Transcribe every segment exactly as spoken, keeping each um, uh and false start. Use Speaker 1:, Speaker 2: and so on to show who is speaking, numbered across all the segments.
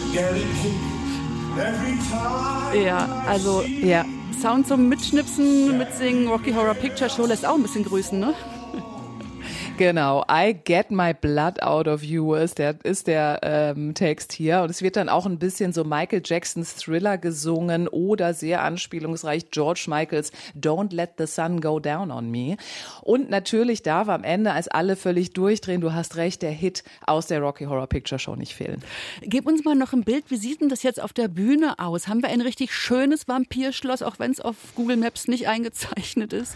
Speaker 1: Ja, also ja. Sound zum Mitschnipsen, Mitsingen, Rocky Horror Picture Show lässt auch ein bisschen grüßen, ne?
Speaker 2: Genau, I get my blood out of you ist der, ist der ähm, Text hier. Und es wird dann auch ein bisschen so Michael Jacksons Thriller gesungen oder sehr anspielungsreich George Michaels Don't Let the Sun Go Down on Me. Und natürlich darf am Ende, als alle völlig durchdrehen, du hast recht, der Hit aus der Rocky Horror Picture Show nicht fehlen.
Speaker 1: Gib uns mal noch ein Bild, wie sieht denn das jetzt auf der Bühne aus? Haben wir ein richtig schönes Vampirschloss, auch wenn es auf Google Maps nicht eingezeichnet ist?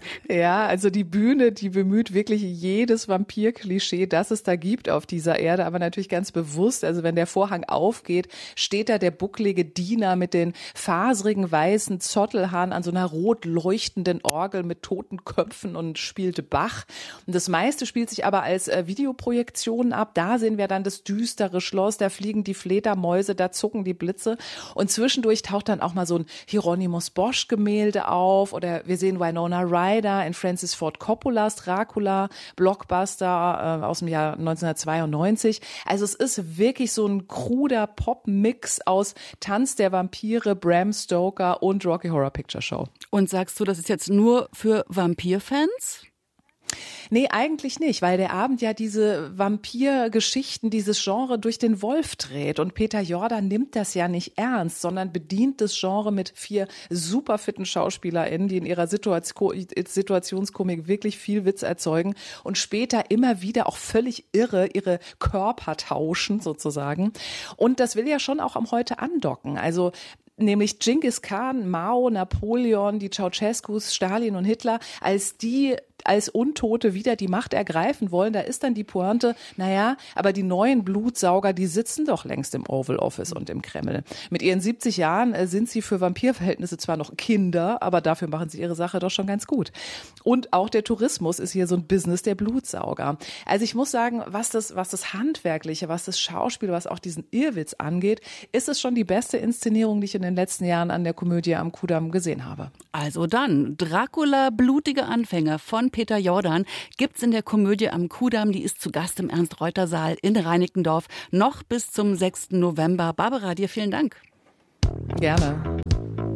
Speaker 2: Ja, also die Bühne, die bemüht wirklich jedes Vampir-Klischee, das es da gibt auf dieser Erde, aber natürlich ganz bewusst, also wenn der Vorhang aufgeht, steht da der bucklige Diener mit den faserigen weißen Zottelhaaren an so einer rot leuchtenden Orgel mit toten Köpfen und spielte Bach. Und das meiste spielt sich aber als äh, Videoprojektion ab. Da sehen wir dann das düstere Schloss, da fliegen die Fledermäuse, da zucken die Blitze und zwischendurch taucht dann auch mal so ein Hieronymus Bosch-Gemälde auf oder wir sehen Winona Ryder in Francis Ford Coppolas Dracula, Blockbuster äh, aus dem Jahr neunzehnhundertzweiundneunzig. Also es ist wirklich so ein kruder Pop-Mix aus Tanz der Vampire, Bram Stoker und Rocky Horror Picture Show.
Speaker 1: Und sagst du, das ist jetzt nur für Vampirfans?
Speaker 2: Nee, eigentlich nicht, weil der Abend ja diese Vampirgeschichten, dieses Genre durch den Wolf dreht. Und Peter Jordan nimmt das ja nicht ernst, sondern bedient das Genre mit vier superfitten SchauspielerInnen, die in ihrer Situatio- Situationskomik wirklich viel Witz erzeugen und später immer wieder auch völlig irre ihre Körper tauschen sozusagen. Und das will ja schon auch am Heute andocken. Also nämlich Genghis Khan, Mao, Napoleon, die Ceausescus, Stalin und Hitler, als die als Untote wieder die Macht ergreifen wollen, da ist dann die Pointe, naja, aber die neuen Blutsauger, die sitzen doch längst im Oval Office und im Kreml. Mit ihren siebzig Jahren sind sie für Vampirverhältnisse zwar noch Kinder, aber dafür machen sie ihre Sache doch schon ganz gut. Und auch der Tourismus ist hier so ein Business der Blutsauger. Also ich muss sagen, was das, was das Handwerkliche, was das Schauspiel, was auch diesen Irrwitz angeht, ist es schon die beste Inszenierung, die ich in den letzten Jahren an der Komödie am Kudamm gesehen habe.
Speaker 1: Also dann, Dracula, blutige Anfänger von Peter Jordan gibt's in der Komödie am Kudamm. Die ist zu Gast im Ernst-Reuter-Saal in Reinickendorf noch bis zum sechsten November. Barbara, dir vielen Dank.
Speaker 2: Gerne.